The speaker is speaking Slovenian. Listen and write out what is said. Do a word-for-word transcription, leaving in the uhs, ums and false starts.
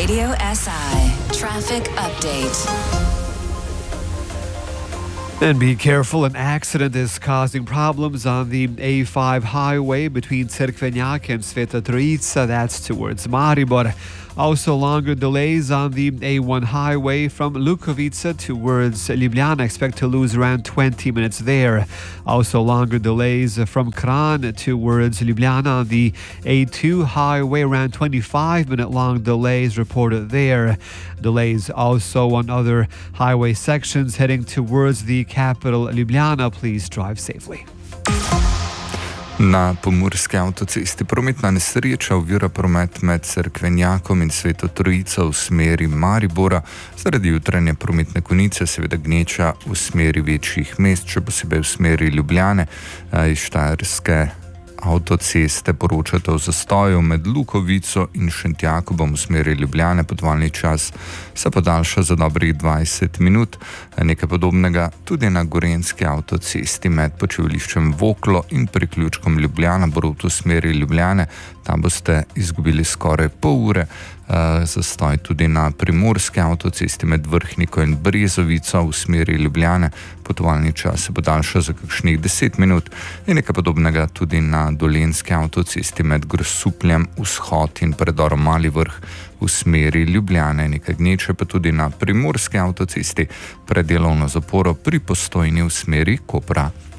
Radio S I Traffic Update. And be careful, an accident is causing problems on the A five highway between Cerkvenjak and Sveta Trojica, that's towards Maribor. Also longer delays on the A one highway from Lukovica towards Ljubljana. Expect to lose around twenty minutes there. Also longer delays from Kranj towards Ljubljana on the A two highway. Around twenty-five minute long delays reported there. Delays also on other highway sections heading towards the capital Ljubljana. Please drive safely. Na pomurski avtocesti prometna nesreča ovira promet med Cerkvenjakom in Sveto Trojico v smeri Maribora. Zaradi jutranje prometne konice seveda gneča v smeri večjih mest, še posebej v smeri Ljubljane. Iz Štajerske avtoceste poročate o zastoju med Lukovico in Šentjakobom v smeri Ljubljane. Potovalni čas se podaljša za dobrih dvajset minut. Nekaj podobnega tudi na gorenjski avtocesti med počivališčem Voklo in priključkom Ljubljana Brod v smeri Ljubljane. Tam boste izgubili skoraj pol ure. Zastoj tudi na primorski avtocesti med Vrhniko in Brezovico v smeri Ljubljane. Potovalni čas se podaljša za kakšnih deset minut. In nekaj podobnega tudi na dolenjski avtocesti med Grosupljem vzhod in predorom Mali Vrh v smeri Ljubljane. Nekaj gneče pa tudi na primorski avtocesti pred delovno zaporo pri Postojni v smeri Kopra.